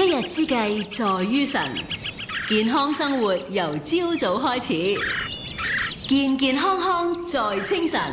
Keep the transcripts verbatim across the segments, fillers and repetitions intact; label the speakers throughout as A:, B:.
A: 一日之計在於晨，健康生活由朝早開始，健健康康在清晨。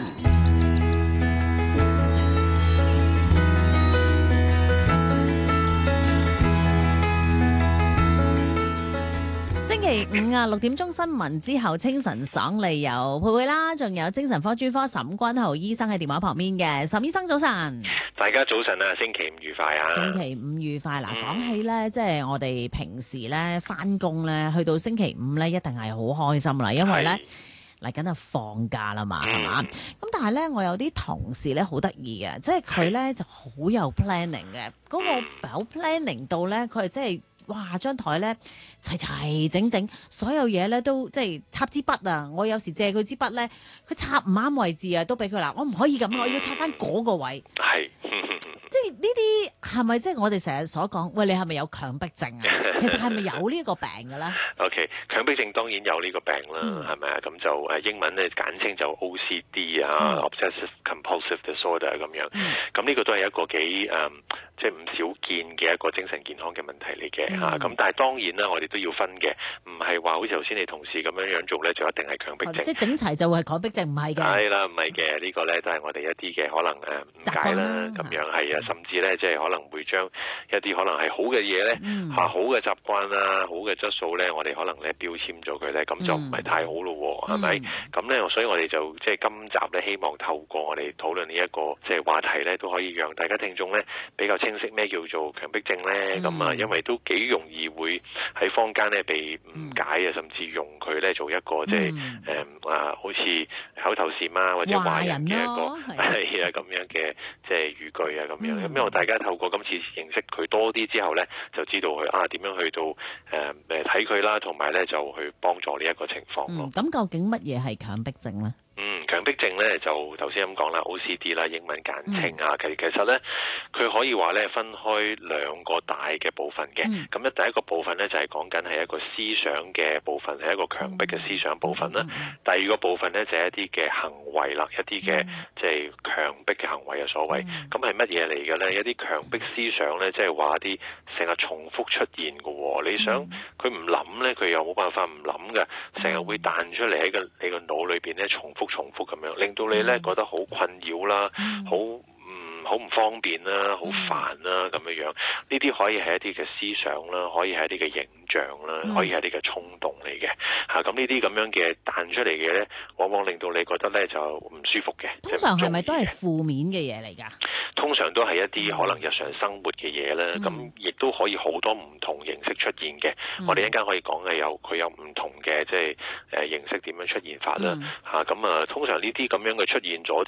B: 星期五啊，六點鐘新聞之後，清晨爽利有佩佩啦，仲有精神科專科沈君豪醫生喺電話旁邊嘅。沈醫生早晨，
C: 大家早晨啊，星期五愉快啊！
B: 星期五愉快嗱，講、嗯、起咧，即係我哋平時咧翻工咧，去到星期五咧，一定係好開心啦，因為咧嚟緊就放假啦嘛，係嘛？咁但係咧，我有啲同事咧好得意嘅，即係佢咧就好有 planning 嘅，嗰、那個有 planning 到咧，佢係即係。哇！張台咧齊齊整整，所有嘢咧都即係插支筆啊！我有時借佢支筆咧，佢插唔啱位置啊，都俾佢啦。我唔可以咁，我要插翻嗰個位。係，即係呢啲係咪即係我哋成日所講？喂，你係咪有強迫症啊？其實係咪有呢個病嘅咧
C: ？OK， 強迫症當然有呢個病啦，係咪啊？咁就誒英文咧簡稱就 O C D 啊、嗯、，Obsessive Compulsive Disorder 咁樣。咁、嗯、呢個都係一個幾誒。Um, 即係唔少見嘅一個精神健康嘅問題嚟嘅嚇，咁、嗯啊、但係當然啦，我哋都要分嘅，唔係話好似頭先你同事咁樣樣做咧，就一定係強迫症。
B: 即係整齊就會係強迫症，唔係嘅。
C: 係啦，唔係嘅，呢、這個咧都係我哋一啲嘅可能誒誤解啦，咁樣係啊，甚至咧即係可能會將一啲可能係好嘅嘢咧嚇，好嘅習慣啊，好嘅質素咧，我哋可能咧標籤咗佢咧，咁就唔係太好咯喎，係、嗯、咪？咁咧，所以我哋就即係今集咧，希望透過我哋討論呢、這、一個即係話題咧，都可以讓大家聽眾咧比較清晰咩叫做強迫症咧？咁、嗯、啊，因為都幾容易會喺坊間咧被誤解啊、嗯，甚至用佢咧做一個即係誒啊，好似口頭禪啊或者話人嘅一個係啊咁樣嘅即係語句啊咁樣。咁、嗯、因為大家透過今次認識佢多啲之後咧，就知道佢啊點樣去到誒誒睇佢啦，同埋咧就去幫助呢一個情況咯。
B: 咁、嗯、究竟乜嘢係強迫症咧？
C: 嗯，強迫症咧就頭先咁講啦 ，O C D 啦，英文簡稱啊。其、嗯、其實咧，佢可以話咧分開兩個大嘅部分嘅。咁、嗯、咧第一個部分咧就係講緊係一個思想嘅部分，係一個強迫嘅思想部分啦、嗯嗯。第二個部分咧就係一啲嘅行為啦，一啲嘅即係強迫嘅行為嘅所謂。咁係乜嘢嚟嘅咧？一啲強迫思想咧，即係話一啲成日重複出現嘅喎。你想佢唔諗咧，佢又冇辦法唔諗嘅，成日會彈出嚟喺個你個腦裏邊咧重複。重複咁樣，令到你咧覺得好困擾啦，好唔好唔方便啦，好煩啦咁樣樣。呢啲可以係一啲嘅思想啦，可以係一啲嘅形象啦，可以係一啲嘅衝動嚟嘅嚇。咁呢啲咁樣嘅彈出嚟嘅咧，往往令到你覺得咧就唔舒服嘅。
B: 通常係咪都係負面嘅嘢嚟㗎？
C: 通常都係一啲可能日常生活嘅嘢啦，咁、嗯、亦都可以好多唔同形式出現嘅、嗯。我哋一陣間可以講嘅有佢有唔同嘅即係誒形式點樣出現法啦嚇。咁、嗯、啊，通常呢啲咁樣嘅出現咗